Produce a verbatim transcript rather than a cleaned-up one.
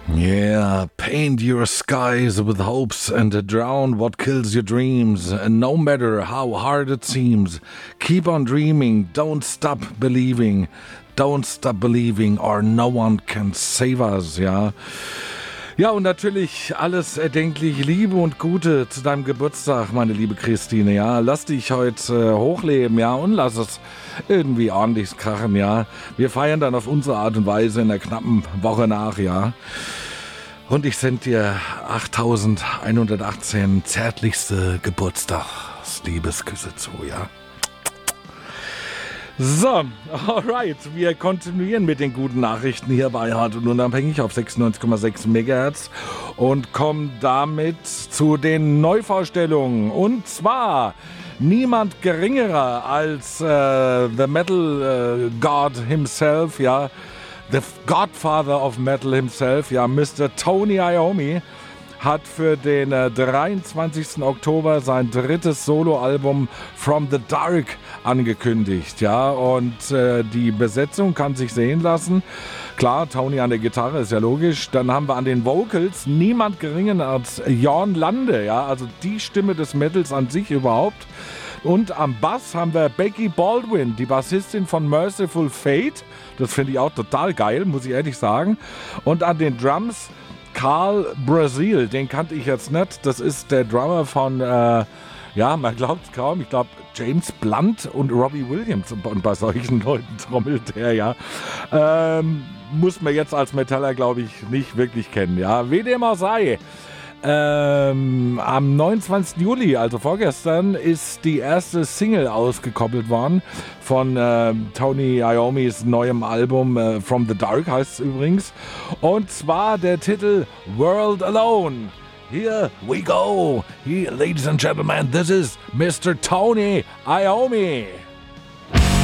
Yeah, paint your skies with hopes and drown what kills your dreams. And no matter how hard it seems, keep on dreaming, don't stop believing. Don't stop believing or no one can save us, ja. Ja, und natürlich alles erdenklich Liebe und Gute zu deinem Geburtstag, meine liebe Christine, ja. Lass dich heute äh, hochleben, ja, und lass es irgendwie ordentlich krachen, ja. Wir feiern dann auf unsere Art und Weise in der knappen Woche nach, ja. Und ich sende dir achttausendeinhundertachtzehn zärtlichste Geburtstagsliebesküsse zu, ja. So, alright, wir kontinuieren mit den guten Nachrichten hier bei Hart und Unabhängig auf sechsundneunzig Komma sechs Megahertz und kommen damit zu den Neuvorstellungen. Und zwar niemand geringerer als äh, The Metal äh, God himself, ja, The Godfather of Metal himself, ja, Mister Tony Iommi hat für den äh, dreiundzwanzigsten Oktober sein drittes Soloalbum From the Dark angekündigt, ja, und äh, die Besetzung kann sich sehen lassen. Klar, Tony an der Gitarre, ist ja logisch. Dann haben wir an den Vocals niemand geringer als Jörn Lande, ja, also die Stimme des Metals an sich überhaupt. Und am Bass haben wir Becky Baldwin, die Bassistin von Merciful Fate. Das finde ich auch total geil, muss ich ehrlich sagen. Und an den Drums Carl Brazil, den kannte ich jetzt nicht. Das ist der Drummer von, äh, ja, man glaubt es kaum, ich glaube James Blunt und Robbie Williams. Und bei solchen Leuten trommelt er, ja. Ähm, muss man jetzt als Metaller, glaube ich, nicht wirklich kennen, ja. Wie dem auch sei. Ähm, am neunundzwanzigsten Juli, also vorgestern, ist die erste Single ausgekoppelt worden von äh, Tony Iommis neuem Album äh, From the Dark heißt es übrigens. Und zwar der Titel World Alone. Here we go. Here, ladies and gentlemen, this is Mister Tony Iommi.